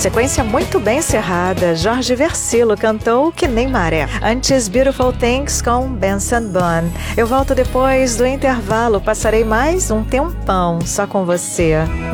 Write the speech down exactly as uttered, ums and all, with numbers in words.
Sequência muito bem encerrada. Jorge Versilo cantou Que Nem Maré. Antes, Beautiful Things com Benson Boone. Eu volto depois do intervalo. Passarei mais um tempão só com você.